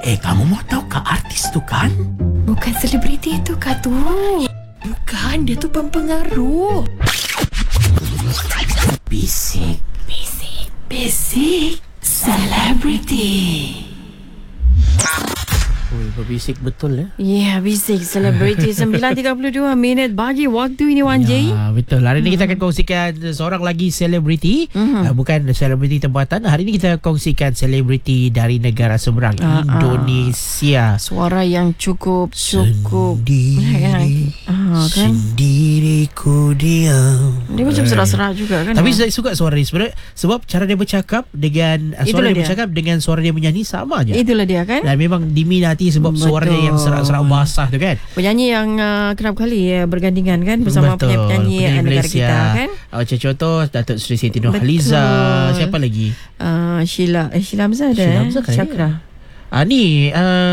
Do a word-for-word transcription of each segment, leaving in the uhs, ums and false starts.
Eh, kamu mau tahu kah artis tu kan? Bukan selebriti itu kah tu? Bukan, dia tu pempengaruh. Bisik, Bisik. Basic Celebrity. Ui, berbisik betul ya. Ya, yeah, bisik selebriti. Sembilan tiga puluh dua minit bagi waktu ini, Wan J. Ya, betul. Hari ini kita akan kongsikan seorang lagi selebriti. Uh, bukan selebriti tempatan. Hari ini kita kongsikan selebriti dari negara seberang, uh, Indonesia. Uh. Suara yang cukup cukup Sendiri, ah, kan? sendiriku diam. Dia macam serak-serak juga kan. Tapi saya suka suara dia sebenarnya, sebab cara dia bercakap dengan uh, suara dia, dia bercakap dengan suara dia menyanyi sama aja. Itulah dia kan. Dan memang diminati sebab betul. Suaranya yang serak-serak basah tu kan. Penyanyi yang uh, kerap kali uh, bergandingan kan bersama betul. penyanyi negara kita kan. Macam contoh Datuk Seri Siti Nurhaliza. Siapa lagi? Uh, Sheila eh, Sheila Hamzah ada. Sheila Hamzah kan Chakra. Ah ni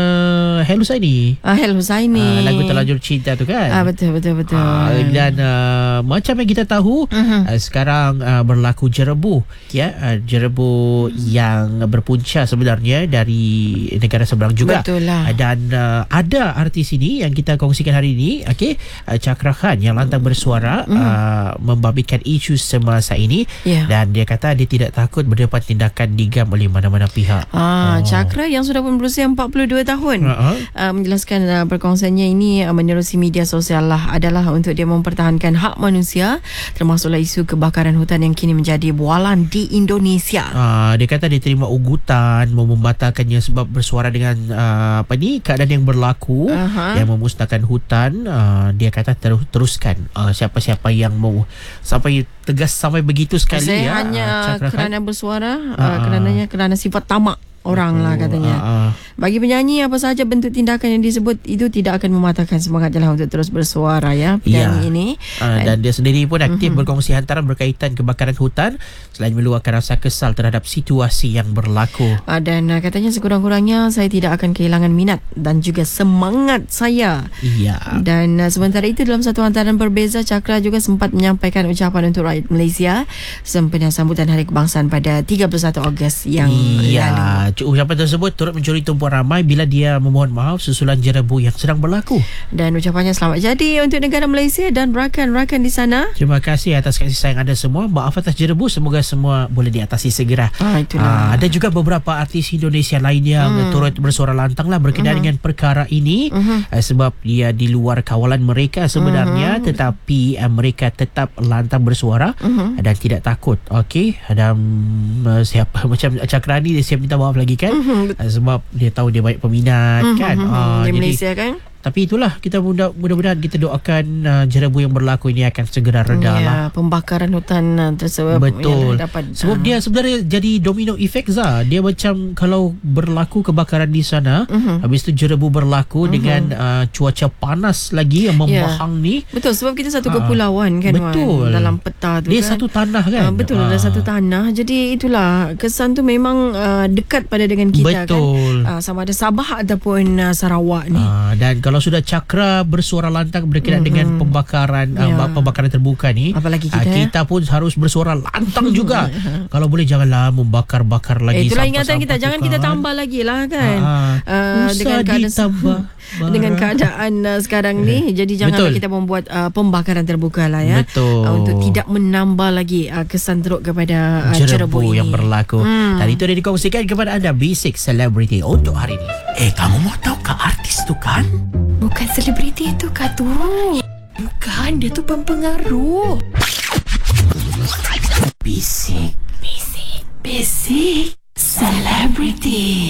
uh, Hel Husaini. Ah Hel Husaini. Uh, lagu Terlanjur Cinta tu kan. Ah betul betul betul. Uh, dan uh, macam yang kita tahu uh-huh. uh, sekarang uh, berlaku jerebu ya, uh, jerebu yang berpunca sebenarnya dari negara seberang juga. Betul lah. Uh, dan uh, ada artis ini yang kita kongsikan hari ini, okey, uh, Chakra Khan yang lantang bersuara uh-huh. uh, membabitkan isu semasa ini yeah. dan dia kata dia tidak takut berdepan tindakan digam oleh mana-mana pihak. Ah oh. Chakra yang sudah berusia empat puluh dua tahun uh-huh. uh, menjelaskan uh, perkongsiannya ini uh, menerusi media sosial lah adalah untuk dia mempertahankan hak manusia, termasuklah isu kebakaran hutan yang kini menjadi bualan di Indonesia. Uh, dia kata dia terima ugutan mau membatalkannya sebab bersuara dengan uh, apa ni keadaan yang berlaku uh-huh. yang memusnahkan hutan. Uh, dia kata terus teruskan uh, siapa-siapa yang mau sampai tegas sampai begitu sekali. Saya ya. hanya uh, kerana bersuara uh, uh-huh. kerananya kerana sifat tamak orang lah katanya. Uh, uh. Bagi penyanyi, apa sahaja bentuk tindakan yang disebut itu tidak akan mematahkan semangatnya lah untuk terus bersuara ya penyanyi yeah. ini. Uh, dan dia sendiri pun aktif uh-huh. berkongsi hantaran berkaitan kebakaran hutan selain meluahkan rasa kesal terhadap situasi yang berlaku. Uh, dan uh, katanya sekurang-kurangnya saya tidak akan kehilangan minat dan juga semangat saya. Iya. Yeah. Dan uh, sementara itu dalam satu hantaran berbeza, Chakra juga sempat menyampaikan ucapan untuk rakyat Malaysia sempena sambutan Hari Kebangsaan pada tiga puluh satu Ogos yang yeah. lalu. Ucapan tersebut turut mencuri tumpuan ramai bila dia memohon maaf susulan jerebu yang sedang berlaku. Dan ucapannya selamat jadi untuk negara Malaysia dan rakan-rakan di sana. Terima kasih atas kasih sayang anda semua. Maaf atas jerebu, semoga semua boleh diatasi segera. Ah, itulah. Ah, ada juga beberapa artis Indonesia lain yang hmm. turut bersuara lantang lah berkenaan uh-huh. dengan perkara ini uh-huh. uh, sebab dia di luar kawalan mereka sebenarnya uh-huh. tetapi uh, mereka tetap lantang bersuara uh-huh. dan tidak takut. Okey, dan uh, siapa macam Chakra ni dia siap minta maaf lagi kan uh-huh. sebab dia tahu dia banyak peminat uh-huh. kan uh, di jadi, Malaysia kan. Tapi itulah kita mudah, mudah-mudahan kita doakan uh, jerebu yang berlaku ini akan segera reda ya, lah. Pembakaran hutan uh, tersebut betul dapat, sebab uh, dia sebenarnya jadi domino effect Zah. Dia macam kalau berlaku kebakaran di sana uh-huh. habis tu jerebu berlaku uh-huh. dengan uh, cuaca panas lagi yang membahang ya. ni. Betul, sebab kita satu kepulauan kan betul. Wan, dalam peta tu dia kan. satu tanah kan. Uh, betul, ada uh. satu tanah. Jadi itulah kesan tu memang uh, dekat pada dengan kita betul. kan. Uh, sama ada Sabah ataupun uh, Sarawak ni. Uh, dan kalau sudah Chakra bersuara lantang berkenaan mm-hmm. dengan pembakaran yeah. uh, pembakaran terbuka ni, apalagi kita, uh, kita pun harus bersuara lantang juga. Kalau boleh janganlah membakar-bakar lagi. Eh, itulah ingatan kita, jangan kita tambah lagi lah kan. Uh, uh, dengan keadaan ditambah dengan keadaan uh, sekarang ni, jadi janganlah kita membuat uh, pembakaran terbuka lah ya. Betul. Uh, untuk tidak menambah lagi uh, kesan teruk kepada uh, jerebu, jerebu ini yang berlaku. Hmm. Dan itu dah dikongsikan kepada anda Basic Celebrity untuk hari ini. Eh, kamu mau tahu kah artis tu kan? Bukan selebriti itu kah tu? Bukan, dia tu pempengaruh. Bisik, Bisik. Basic Celebrity.